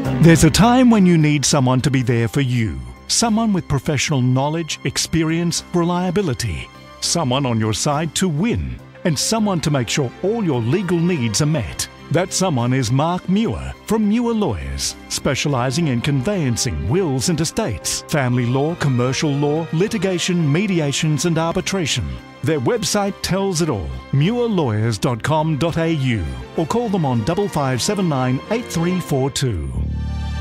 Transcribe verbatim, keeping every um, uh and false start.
There's a time when you need someone to be there for you. Someone with professional knowledge, experience, reliability. Someone on your side to win. And someone to make sure all your legal needs are met. That someone is Mark Muir from Muir Lawyers, specialising in conveyancing, wills and estates, family law, commercial law, litigation, mediations and arbitration. Their website tells it all, muir lawyers dot com dot a u, or call them on five five seven nine eight three four two.